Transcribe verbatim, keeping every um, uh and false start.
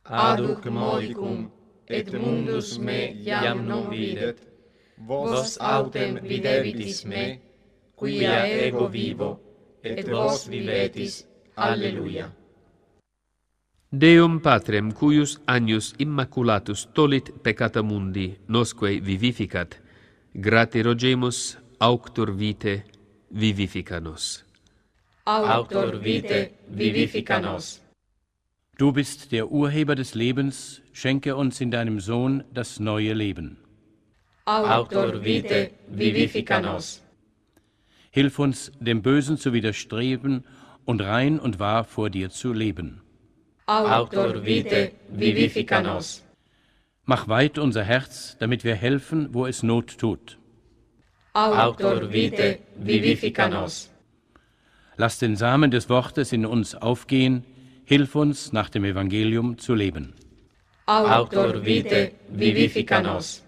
aduc modicum, et mundus me iam non videt, vos autem videvitis me, quia ego vivo, et vos vivetis. Alleluia. Deum Patrem, cuius agnus immaculatus tolit peccata mundi, nosque vivificat, grati rogemus, auctor vitae, vivifica nos. Auctor vitae, vivifica nos. Du bist der Urheber des Lebens, schenke uns in deinem Sohn das neue Leben. Auctor vitae, vivifica nos. Hilf uns, dem Bösen zu widerstreben und rein und wahr vor dir zu leben. Auctor vitae, vivifica nos. Mach weit unser Herz, damit wir helfen, wo es Not tut. Auctor vitae, vivifica nos. Lass den Samen des Wortes in uns aufgehen, hilf uns, nach dem Evangelium zu leben. Auctor vitae, vivifica nos.